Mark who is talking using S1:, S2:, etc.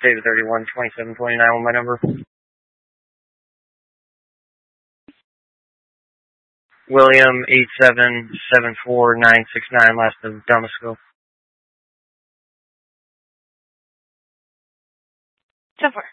S1: David 31, 2729 with my number. William 8774969, last of Damasco.
S2: 10-4.